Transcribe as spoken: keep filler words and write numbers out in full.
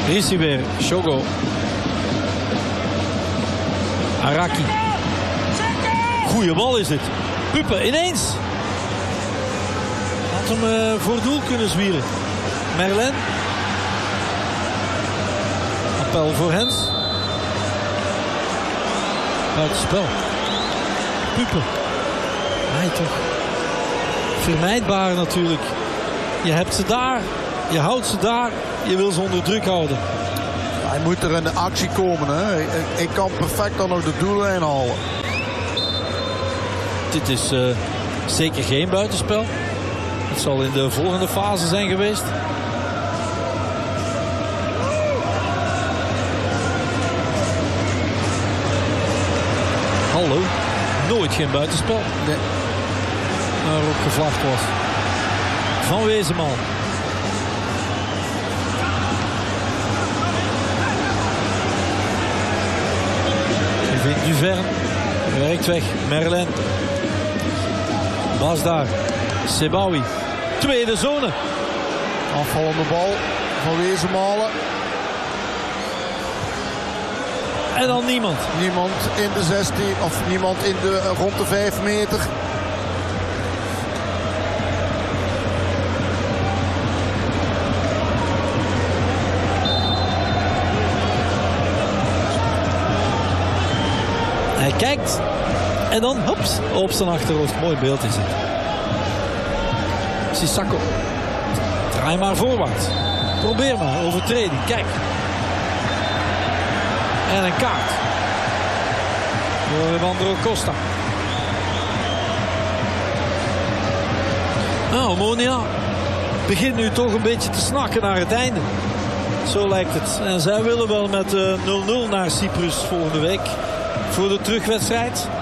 Hier is hij weer. Shogo. Araki. Goeie bal is het. Puppen ineens. Had hem uh, voor het doel kunnen zwieren. Merlin. Appel voor Hens. Buitenspel. Puppen. Nee, toch. Vermijdbaar natuurlijk. Je hebt ze daar. Je houdt ze daar. Je wil ze onder druk houden. Hij moet er in de actie komen. Hè? Ik, ik kan perfect dan nog de doellijn halen. Dit is uh, zeker geen buitenspel. Het zal in de volgende fase zijn geweest. Hallo. Nooit geen buitenspel. Nee. Waarop gevlacht was. Van Wezenman. Je vindt Duvern. Werkt weg. Merlin. Bas daar. Sebawi. Tweede zone. Afvallende bal van Wezenmalen. En dan niemand. Niemand in de zestien of niemand in de rond de vijf meter. Hij kijkt. En dan hops, op zijn achterhoofd. Mooi beeld is het. Sissako. Draai maar voorwaarts. Probeer maar. Overtreding. Kijk. En een kaart. Door Evandro Costa. Nou, Omonia begint nu toch een beetje te snakken naar het einde. Zo lijkt het. En zij willen wel met nul nul naar Cyprus volgende week. Voor de terugwedstrijd.